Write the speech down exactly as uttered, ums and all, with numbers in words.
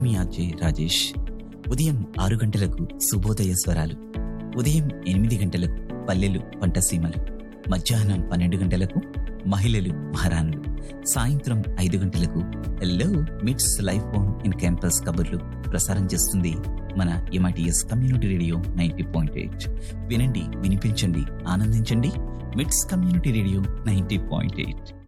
మీ RJ Rajesh. ఉదయం ఆరు గంటలకు శుభోదయ స్వరాలు, ఉదయం ఎనిమిది గంటలకు పల్లెలు పంటసీమలు, మధ్యాహ్నం పన్నెండు గంటలకు మహిళలు మహారాణులు, సాయంత్రం ఐదు గంటలకు హెల్లో మిట్స్ లైఫ్ ఫోన్ ఇన్ క్యాంపస్ కబుర్లు ప్రసారం చేస్తుంది మన MITS community radio ninety point eight. వినండి, వినిపించండి, ఆనందించండి. మిట్స్ community radio ninety point eight.